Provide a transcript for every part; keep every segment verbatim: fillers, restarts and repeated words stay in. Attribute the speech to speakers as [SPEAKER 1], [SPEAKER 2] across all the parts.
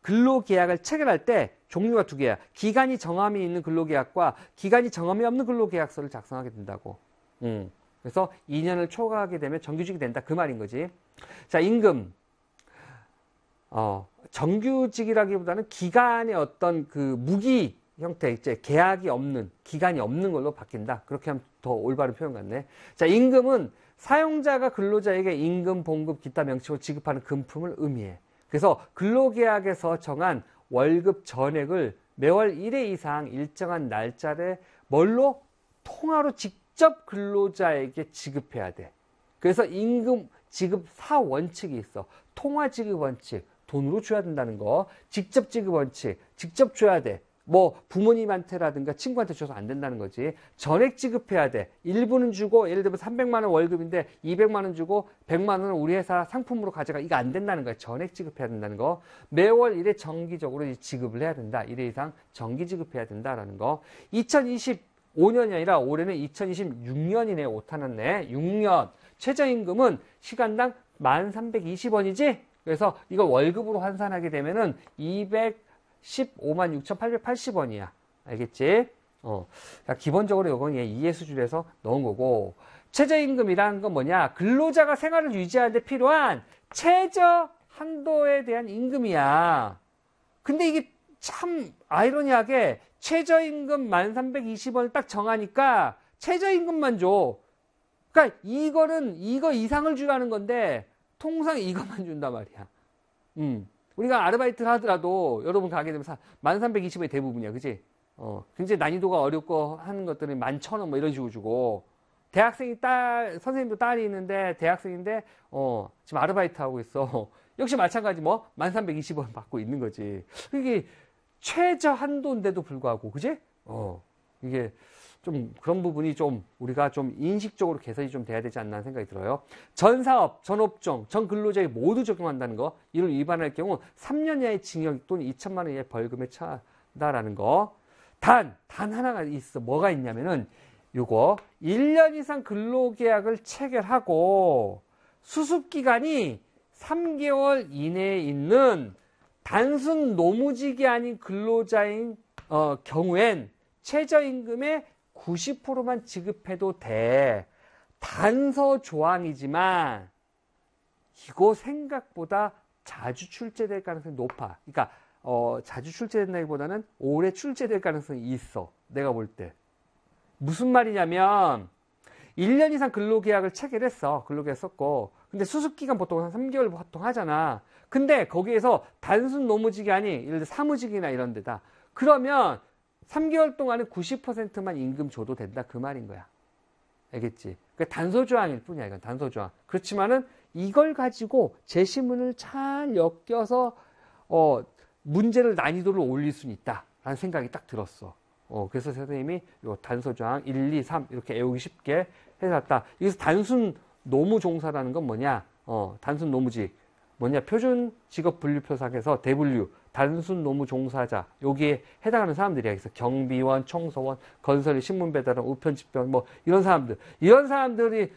[SPEAKER 1] 근로계약을 체결할 때 종류가 두 개야. 기간이 정함이 있는 근로계약과 기간이 정함이 없는 근로계약서를 작성하게 된다고. 음. 그래서 이 년을 초과하게 되면 정규직이 된다. 그 말인 거지. 자, 임금. 어, 정규직이라기보다는 기간의 어떤 그 무기 형태, 이제 계약이 없는, 기간이 없는 걸로 바뀐다. 그렇게 하면 더 올바른 표현 같네. 자, 임금은 사용자가 근로자에게 임금, 봉급, 기타 명칭으로 지급하는 금품을 의미해. 그래서 근로계약에서 정한 월급 전액을 매월 일 회 이상 일정한 날짜에 뭘로? 통화로 직접 근로자에게 지급해야 돼. 그래서 임금 지급 사 원칙이 있어. 통화 지급 원칙, 돈으로 줘야 된다는 거. 직접 지급 원칙, 직접 줘야 돼. 뭐 부모님한테라든가 친구한테 줘서 안 된다는 거지. 전액 지급해야 돼. 일부는 주고, 예를 들면 삼백만 원 월급인데 이백만 원 주고 백만 원을 우리 회사 상품으로 가져가. 이거 안 된다는 거야. 전액 지급해야 된다는 거. 매월 일 회 정기적으로 지급을 해야 된다. 일 회 이상 정기 지급해야 된다라는 거. 이천이십오 년이 아니라 올해는 이천이십육 년이네. 오타났네. 육 년. 최저임금은 시간당 만 삼백이십 원이지? 그래서 이걸 월급으로 환산하게 되면은 이백십오만 육천팔백팔십 원이야. 알겠지? 어. 기본적으로 이건 이해 수준에서 넣은 거고. 최저임금이라는 건 뭐냐? 근로자가 생활을 유지하는 데 필요한 최저 한도에 대한 임금이야. 근데 이게 참 아이러니하게 최저임금 만 삼백이십 원을 딱 정하니까 최저임금만 줘. 그러니까 이거는 이거 이상을 주라는 건데 통상 이것만 준단 말이야. 음. 우리가 아르바이트를 하더라도 여러분 가게 되면 만 삼백이십 원이 대부분이야. 그치? 어, 굉장히 난이도가 어렵고 하는 것들은 만 천 원 뭐 이런 식으로 주고, 대학생이 딸, 선생님도 딸이 있는데 대학생인데, 어, 지금 아르바이트 하고 있어. 역시 마찬가지 뭐, 만 삼백이십 원 받고 있는 거지. 이게 최저 한도인데도 불구하고, 그지? 어, 이게 좀 그런 부분이 좀 우리가 좀 인식적으로 개선이 좀 돼야 되지 않나 생각이 들어요. 전 사업, 전 업종, 전 근로자에 모두 적용한다는 거. 이를 위반할 경우 삼 년 이하의 징역 또는 이천만 원 이하의 벌금에 처한다라는 거. 단, 단 하나가 있어. 뭐가 있냐면은 요거 일 년 이상 근로계약을 체결하고 수습기간이 삼 개월 이내에 있는 단순 노무직이 아닌 근로자인 어, 경우엔 최저임금의 구십 퍼센트만 지급해도 돼. 단서 조항이지만 이거 생각보다 자주 출제될 가능성이 높아. 그러니까 어, 자주 출제된다기보다는 오래 출제될 가능성이 있어. 내가 볼 때. 무슨 말이냐면 일 년 이상 근로계약을 체결했어. 근로계약 썼고. 근데 수습기간 보통 한 삼 개월 보통 하잖아. 근데 거기에서 단순 노무직이 아닌 예를 들어 사무직이나 이런 데다. 그러면 삼 개월 동안은 구십 퍼센트만 임금 줘도 된다. 그 말인 거야. 알겠지? 그 단서조항일 뿐이야. 이건 단서조항. 그렇지만은 이걸 가지고 제시문을 잘 엮여서 어, 문제를 난이도를 올릴 수는 있다. 라는 생각이 딱 들었어. 어, 그래서 선생님이 요 단서조항 일, 이, 삼 이렇게 외우기 쉽게 해놨다. 여기서 단순 노무종사라는 건 뭐냐? 어, 단순 노무직. 뭐냐? 표준 직업 분류표상에서 대분류. 단순 노무 종사자, 여기에 해당하는 사람들이야. 그래서 경비원, 청소원, 건설, 신문 배달원, 우편 집배원, 뭐 이런 사람들. 이런 사람들은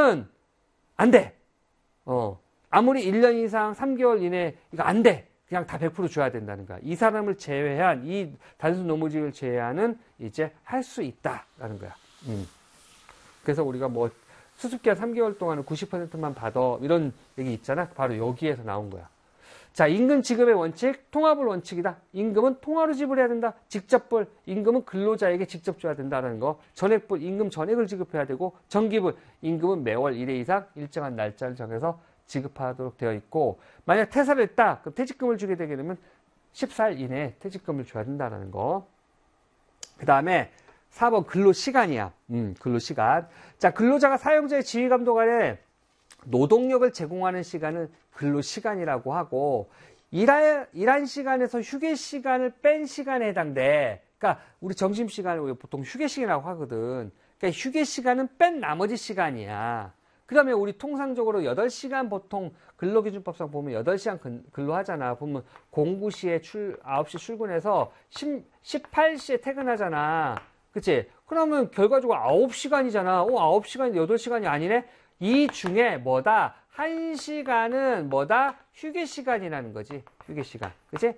[SPEAKER 1] 안 돼. 어, 아무리 일 년 이상 삼 개월 이내 이거 안 돼. 그냥 다 백 퍼센트 줘야 된다는 거야. 이 사람을 제외한 이 단순 노무직을 제외하는 이제 할 수 있다라는 거야. 음. 그래서 우리가 뭐 수습기한 삼 개월 동안은 구십 퍼센트만 받아 이런 얘기 있잖아. 바로 여기에서 나온 거야. 자, 임금 지급의 원칙, 통화불 원칙이다. 임금은 통화로 지불해야 된다. 직접불, 임금은 근로자에게 직접 줘야 된다는 거. 전액불, 임금 전액을 지급해야 되고, 정기불, 임금은 매월 일 회 이상 일정한 날짜를 정해서 지급하도록 되어 있고, 만약 퇴사를 했다, 그럼 퇴직금을 주게 되게 되면 십사 일 이내에 퇴직금을 줘야 된다는 거. 그 다음에 사 번 근로시간이야. 음, 근로시간. 자, 근로자가 사용자의 지휘감독 아래 노동력을 제공하는 시간은 근로시간이라고 하고, 일할, 일한 시간에서 휴게 시간을 뺀 시간에 해당돼. 그러니까 우리 점심시간을 우리 보통 휴게 시간이라고 하거든. 그러니까 휴게 시간은 뺀 나머지 시간이야. 그러면 우리 통상적으로 여덟 시간 보통 근로기준법상 보면 여덟 시간 근로하잖아. 보면 공구 시에 출, 아홉 시 출근해서 십팔 시에 퇴근하잖아. 그치? 그러면 결과적으로 아홉 시간이잖아. 어, 아홉 시간인데 여덟 시간이 아니네? 이 중에 뭐다? 한 시간은 뭐다? 휴게 시간이라는 거지. 휴게 시간. 그치?